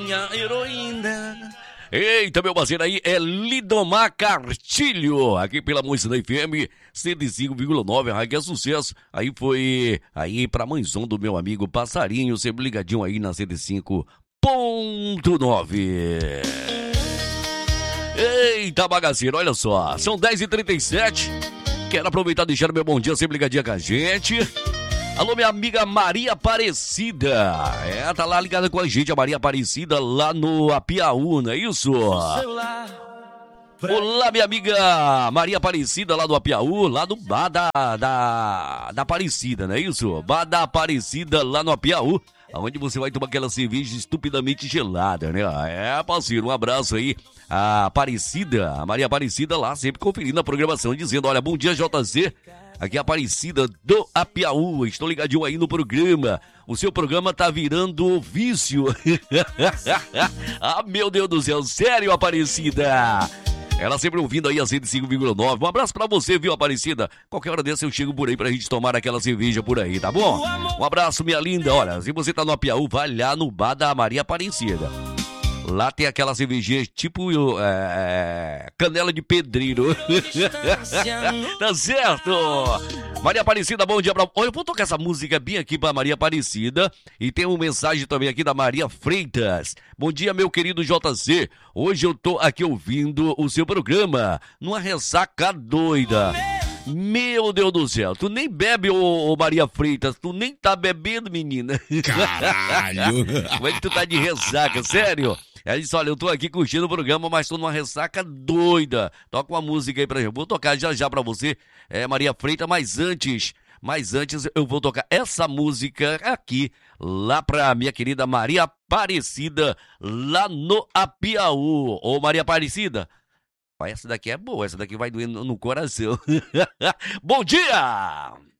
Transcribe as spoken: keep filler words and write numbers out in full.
minha heroína. Eita, meu parceiro, aí é Lidomar Cartilho, aqui pela Mocidade F M cento e cinco vírgula nove, aí que é sucesso. Aí foi aí pra mãezão do meu amigo Passarinho, sempre ligadinho aí na cento e cinco ponto nove. Eita, bagaceiro, olha só, são dez e trinta e sete. Quero aproveitar e deixar meu bom dia sempre ligadinho com a gente. Alô, minha amiga Maria Aparecida. É, tá lá ligada com a gente, a Maria Aparecida, lá no Apiaú, não é isso? Olá, minha amiga Maria Aparecida, lá do Apiaú, lá do Bar da, da, da Aparecida, não é isso? Bar da Aparecida, lá no Apiaú, onde você vai tomar aquela cerveja estupidamente gelada, né? É, parceiro, um abraço aí. A Aparecida, a Maria Aparecida lá, sempre conferindo a programação, dizendo, olha, bom dia, J C. Aqui é a Aparecida do Apiaú, estou ligadinho aí no programa. O seu programa tá virando vício. Ah, meu Deus do céu, sério, Aparecida? Ela sempre ouvindo aí a cento e cinco vírgula nove. Um abraço pra você, viu, Aparecida? Qualquer hora dessa eu chego por aí pra gente tomar aquela cerveja por aí, tá bom? Um abraço, minha linda. Olha, se você tá no Apiaú, vai lá no Bar da Maria Aparecida. Lá tem aquela cervejinha tipo é, canela de pedreiro. Tá certo? Maria Aparecida, bom dia pra... Olha, eu vou tocar essa música bem aqui pra Maria Aparecida. E tem uma mensagem também aqui da Maria Freitas. Bom dia, meu querido J C. Hoje eu tô aqui ouvindo o seu programa numa ressaca doida. Meu Deus do céu, tu nem bebe, ô, ô Maria Freitas, tu nem tá bebendo, menina. Caralho. Como é que tu tá de ressaca, sério? Ela disse, olha, eu tô aqui curtindo o programa, mas tô numa ressaca doida. Toca uma música aí pra gente. Vou tocar já já pra você, é, Maria Freitas, mas antes, mas antes eu vou tocar essa música aqui, lá pra minha querida Maria Aparecida, lá no Apiaú. Ô, Maria Aparecida, essa daqui é boa, essa daqui vai doer no, no coração. Bom dia!